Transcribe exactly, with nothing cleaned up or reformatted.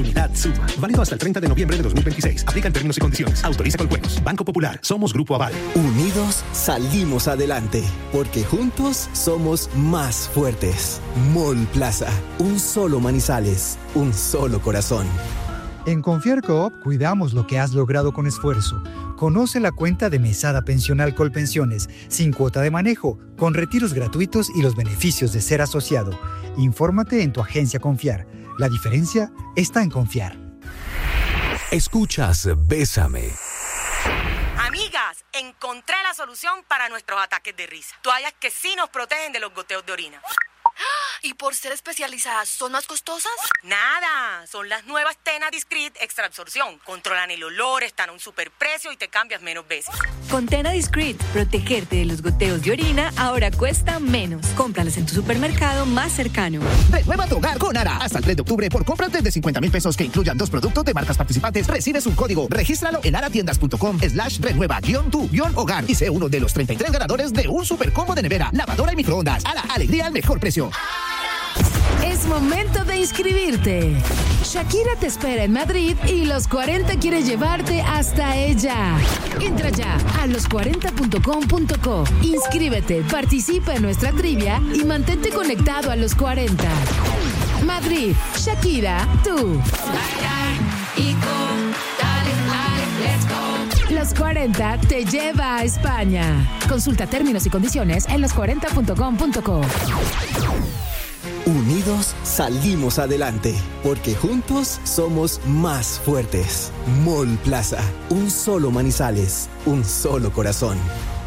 Unidad Suma. Válido hasta el treinta de noviembre de dos mil veintiséis. Aplican términos y condiciones. Autoriza con juegos. Banco Popular. Somos Grupo Aval. Unidos salimos adelante. Porque juntos somos más fuertes. Mall Plaza. Un solo Manizales. Un solo corazón. En Confiar Coop cuidamos lo que has logrado con esfuerzo. Conoce la cuenta de Mesada Pensional Colpensiones, sin cuota de manejo, con retiros gratuitos y los beneficios de ser asociado. Infórmate en tu agencia Confiar. La diferencia está en confiar. Escuchas Bésame. Amigas, encontré la solución para nuestros ataques de risa. Toallas que sí nos protegen de los goteos de orina. ¿Y por ser especializadas, son más costosas? Nada, son las nuevas Tena Discreet Extra Absorción. Controlan el olor, están a un superprecio y te cambias menos veces. Con Tena Discreet, protegerte de los goteos de orina ahora cuesta menos. Cómpralas en tu supermercado más cercano. Renueva tu hogar con Ara. Hasta el tres de octubre, por compras desde cincuenta mil pesos que incluyan dos productos de marcas participantes, recibes un código. Regístralo en aratiendas.com slash renueva guión tu guión hogar y sé uno de los treinta y tres ganadores de un super combo de nevera, lavadora y microondas. Ara, alegría al mejor precio. Es momento de inscribirte. Shakira te espera en Madrid y Los cuarenta quiere llevarte hasta ella. Entra ya a los cuarenta punto com punto co. Inscríbete, participa en nuestra trivia y mantente conectado a Los cuarenta. Madrid, Shakira, tú. Los cuarenta te lleva a España. Consulta términos y condiciones en los cuarenta punto com punto co. Unidos salimos adelante, porque juntos somos más fuertes. Mall Plaza, un solo Manizales, un solo corazón.